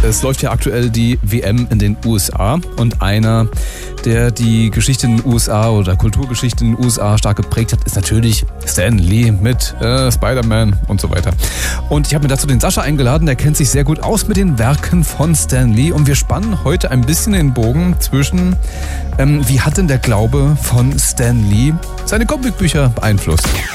Es läuft ja aktuell die WM in den USA und einer, der die Geschichte in den USA oder Kulturgeschichte in den USA stark geprägt hat, ist natürlich Stan Lee mit Spider-Man und so weiter. Und ich habe mir dazu den Sascha eingeladen, der kennt sich sehr gut aus mit den Werken von Stan Lee und wir spannen heute ein bisschen den Bogen zwischen, wie hat denn der Glaube von Stan Lee seine Comicbücher beeinflusst?